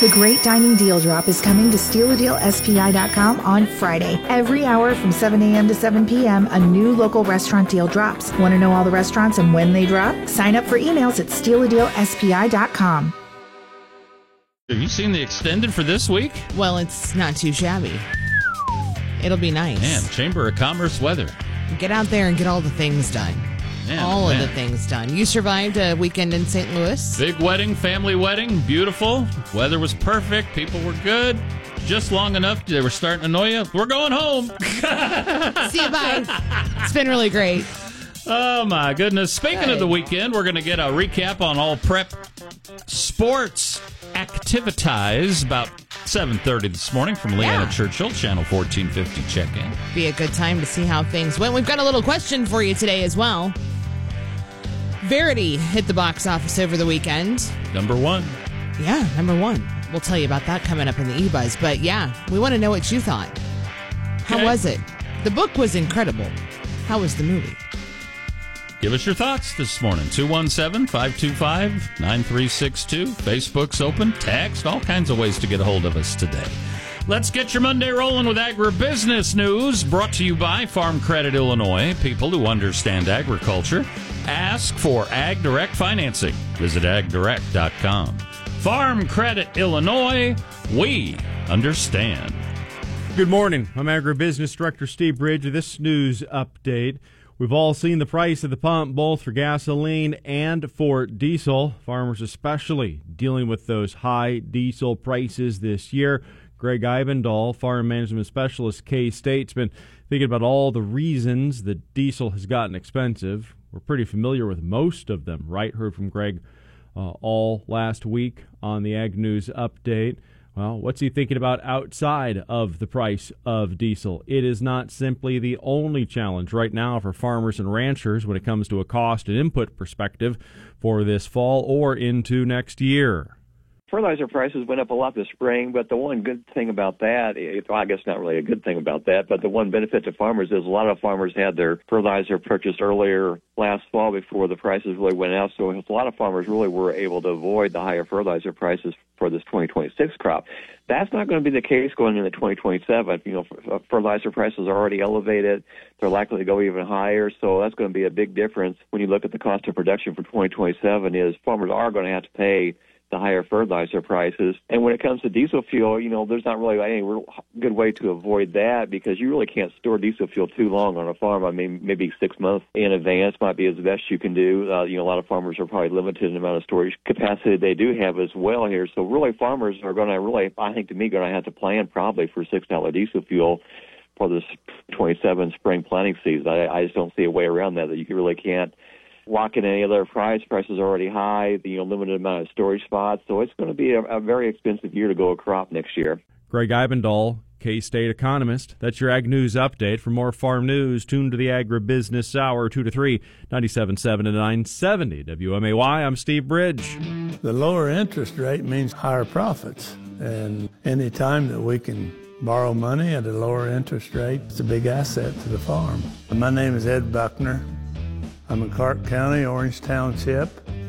The Great Dining Deal Drop is coming to StealADealSPI.com on Friday. Every hour from 7 a.m. to 7 p.m., a new local restaurant deal drops. Want to know all the restaurants and when they drop? Sign up for emails at StealADealSPI.com. Have you seen the extended for this week? Well, it's not too shabby. It'll be nice. Man, Chamber of Commerce weather. Get out there and get all the things done. All of the things done. You survived a weekend in St. Louis. Big wedding, family wedding, beautiful. Weather was perfect. People were good. Just long enough they were starting to annoy you. We're going home. See you, bye. It's been really great. Oh, my goodness. Speaking of the weekend, we're going to get a recap on all prep sports activities about 7:30 this morning from Leanna Churchill, Channel 1450 check-in. Be a good time to see how things went. We've got a little question for you today as well. Verity hit the box office over the weekend. Number one. Yeah, number one. We'll tell you about that coming up in the E-Buzz. But yeah, we want to know what you thought. How was it? The book was incredible. How was the movie? Give us your thoughts this morning. 217-525-9362. Facebook's open. Text. All kinds of ways to get a hold of us today. Let's get your Monday rolling with agribusiness news. Brought to you by Farm Credit Illinois. People who understand agriculture. Ask for Ag Direct financing. Visit agdirect.com. Farm Credit Illinois. We understand. Good morning. I'm Agribusiness Director Steve Bridge with this news update. We've all seen the price at the pump, both for gasoline and for diesel. Farmers especially dealing with those high diesel prices this year. Greg Eibendahl, Farm Management Specialist, K-State's been thinking about all the reasons that diesel has gotten expensive. We're pretty familiar with most of them, right? Heard from Greg all last week on the Ag News Update. Well, what's he thinking about outside of the price of diesel? It is not simply the only challenge right now for farmers and ranchers when it comes to a cost and input perspective for this fall or into next year. Fertilizer prices went up a lot this spring, but the one good thing about that, well, I guess not really a good thing about that, but the one benefit to farmers is a lot of farmers had their fertilizer purchased earlier last fall before the prices really went out, so a lot of farmers really were able to avoid the higher fertilizer prices for this 2026 crop. That's not going to be the case going into 2027. Fertilizer prices are already elevated. They're likely to go even higher, so that's going to be a big difference when you look at the cost of production for 2027 is farmers are going to have to pay the higher fertilizer prices. And when it comes to diesel fuel, there's not really any real good way to avoid that because you really can't store diesel fuel too long on a farm. I mean, maybe 6 months in advance might be as best you can do. A lot of farmers are probably limited in the amount of storage capacity they do have as well here. So really farmers are going to I think to me, going to have to plan probably for $6 diesel fuel for this 27 spring planting season. I just don't see a way around that you really can't lock in any other price. Prices are already high, limited amount of storage spots. So it's going to be a very expensive year to grow a crop next year. Greg Eibendahl, K-State economist. That's your Ag News Update. For more farm news, tune to the Agribusiness Hour, 2 to 3, 97.7 and 970. WMAY, I'm Steve Bridge. The lower interest rate means higher profits. And any time that we can borrow money at a lower interest rate, it's a big asset to the farm. My name is Ed Buckner. I'm in Clark County, Orange Township,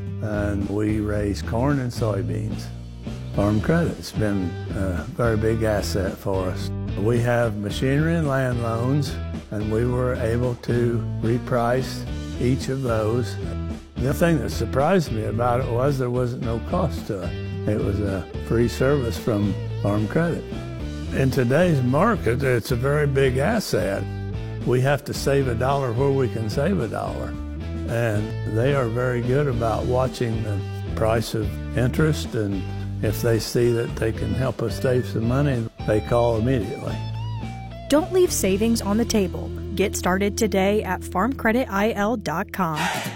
and we raise corn and soybeans. Farm Credit's been a very big asset for us. We have machinery and land loans, and we were able to reprice each of those. The thing that surprised me about it was there wasn't no cost to it. It was a free service from Farm Credit. In today's market, it's a very big asset. We have to save a dollar where we can save a dollar. And they are very good about watching the price of interest, and if they see that they can help us save some money, they call immediately. Don't leave savings on the table. Get started today at farmcreditil.com.